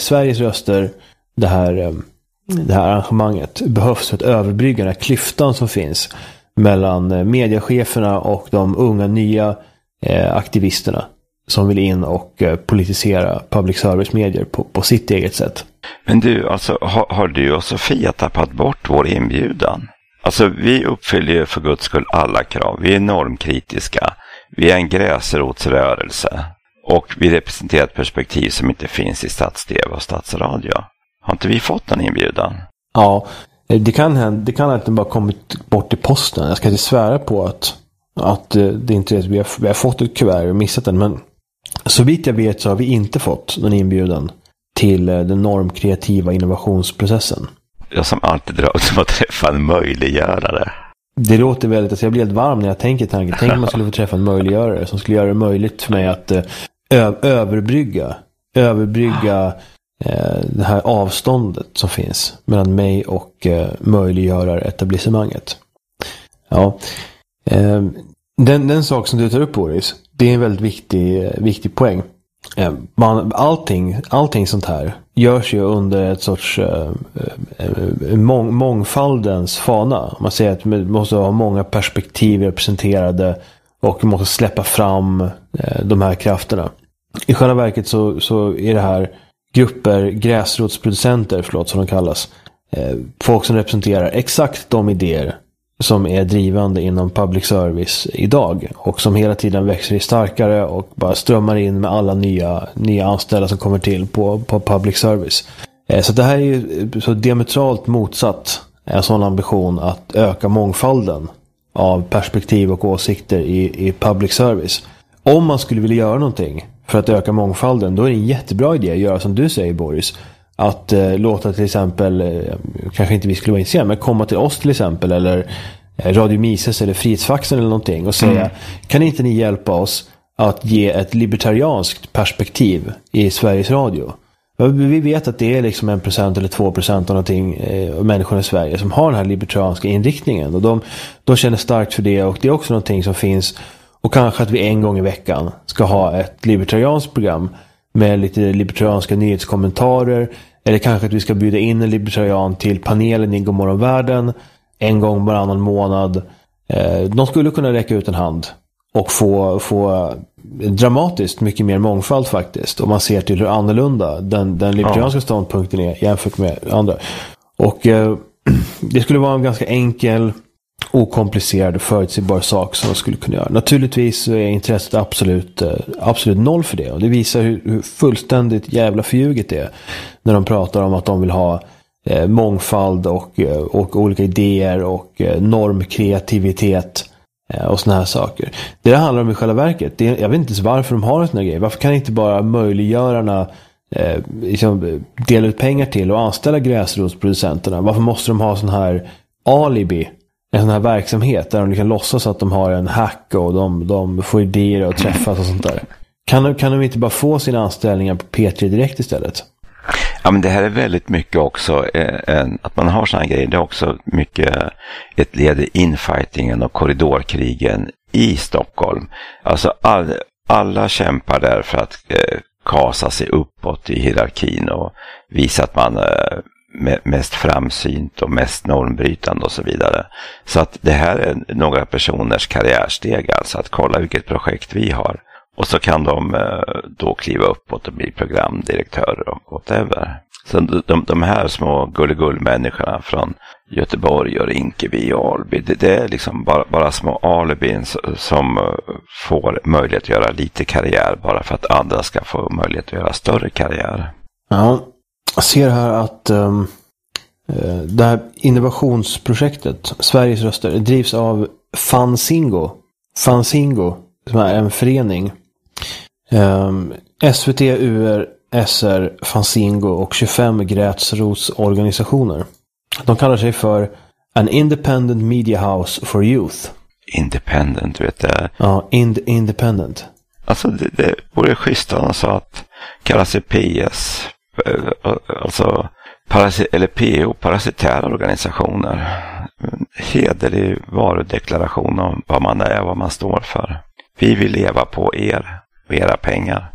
Sveriges röster, det här arrangemanget, behövs för att överbrygga den här klyftan som finns mellan mediecheferna och de unga nya aktivisterna som vill in och politisera public service-medier på sitt eget sätt. Men du, alltså, har du och Sofia tappat bort vår inbjudan? Alltså, vi uppfyller ju för Guds skull alla krav. Vi är normkritiska. Vi är en gräsrotsrörelse. Och vi representerar ett perspektiv som inte finns i stats-tv och statsradio. Har inte vi fått en inbjudan? Ja, det kan hända. Det kan inte bara kommit bort i posten. Jag ska inte svära på att det inte är att vi har fått ett kuvert och missat den. Men så vitt jag vet så har vi inte fått någon inbjudan till den normkreativa innovationsprocessen. Jag som alltid drar som att träffa en möjliggörare. Det låter väldigt, alltså jag blir helt varm när jag tänker tanken. Tänk om man skulle få träffa en möjliggörare som skulle göra det möjligt för mig att överbrygga det här avståndet som finns mellan mig och möjliggörar-etablissemanget. Ja, den sak som du tar upp, Boris, det är en väldigt viktig poäng. Allting sånt här görs ju under ett sorts mångfaldens fana. Man säger att man måste ha många perspektiv representerade och man måste släppa fram de här krafterna. I själva verket så är det här grupper, gräsrotsproducenter, som de kallas. Folk som representerar exakt de idéer som är drivande inom public service idag och som hela tiden växer starkare och bara strömmar in med alla nya anställda som kommer till på public service. Så det här är ju så diametralt motsatt en sån ambition att öka mångfalden av perspektiv och åsikter i public service. Om man skulle vilja göra någonting för att öka mångfalden, då är det en jättebra idé att göra som du säger, Boris. Att låta till exempel, kanske inte vi skulle vara intresserade, men komma till oss till exempel, eller Radio Mises eller Frihetsfaxen eller någonting och säga, kan inte ni hjälpa oss att ge ett libertarianskt perspektiv i Sveriges Radio? Vi vet att det är liksom 1% eller 2% av någonting människor i Sverige som har den här libertarianska inriktningen, och de känner starkt för det, och det är också någonting som finns. Och kanske att vi en gång i veckan ska ha ett libertarianskt program med lite libertarianska nyhetskommentarer, eller kanske att vi ska bjuda in en libertarian till panelen i Godmorgonvärlden en gång varannan månad. De skulle kunna räcka ut en hand och få dramatiskt mycket mer mångfald faktiskt, om man ser till hur annorlunda den libertarianska ståndpunkten är jämfört med andra. Och det skulle vara en ganska enkel, okomplicerad och förutsägbar sak som de skulle kunna göra. Naturligtvis är intresset absolut noll för det, och det visar hur fullständigt jävla förljuget det är när de pratar om att de vill ha mångfald och olika idéer och normkreativitet och såna här saker. Det handlar om i själva verket. Jag vet inte ens varför de har en sån här grej. Varför kan inte bara möjliggörarna liksom dela ut pengar till och anställa gräsrotsproducenterna? Varför måste de ha sån här alibi, en sån här verksamhet där de kan låtsas att de har en hack och de får idéer och träffas och sånt där? Kan de inte bara få sina anställningar på P3 direkt istället? Ja, men det här är väldigt mycket också, att man har såna här grejer, det är också mycket ett led i infightingen och korridorkrigen i Stockholm. Alltså alla kämpar där för att kasa sig uppåt i hierarkin och visa att man är mest framsynt och mest normbrytande och så vidare. Så att det här är några personers karriärsteg, alltså att kolla vilket projekt vi har. Och så kan de då kliva uppåt och bli programdirektörer och whatever. Så de här små gulligull-människorna från Göteborg och Rinkeby och Alby, det är liksom bara små alibin som får möjlighet att göra lite karriär bara för att andra ska få möjlighet att göra större karriär. Ja, jag ser här att det här innovationsprojektet, Sveriges röster, drivs av Fanzingo, som är en förening. SVT, UR, SR, Fanzingo och 25 gräsrotsorganisationer. De kallar sig för An Independent Media House for Youth. Independent, vet jag. Ja, independent. Alltså det vore schysst om de sa att kallar sig PS, alltså eller PO, parasitära organisationer. Hederlig varudeklaration om vad man är och vad man står för. Vi vill leva på er och era pengar.